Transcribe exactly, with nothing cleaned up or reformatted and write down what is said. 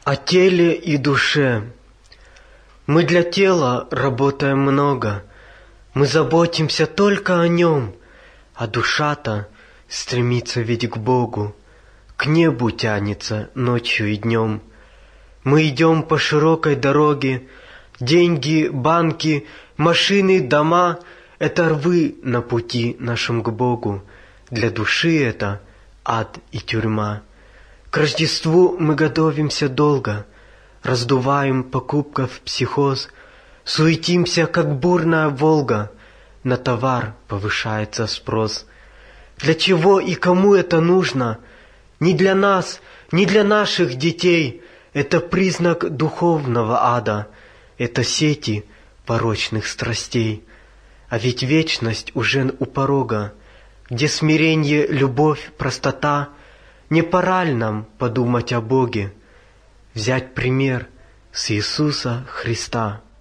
О теле и душе. Мы для тела работаем много, мы заботимся только о нем, а душа-то стремится ведь к Богу, к небу тянется ночью и днем. Мы идем по широкой дороге, деньги, банки, машины, дома — это рвы на пути нашем к Богу, для души это ад и тюрьма. К Рождеству мы готовимся долго, раздуваем покупков психоз, суетимся, как бурная Волга, на товар повышается спрос. Для чего и кому это нужно? Не для нас, не для наших детей. Это признак духовного ада, это сети порочных страстей. А ведь вечность уже у порога, где смирение, любовь, простота. Не пора ли нам подумать о Боге, взять пример с Иисуса Христа?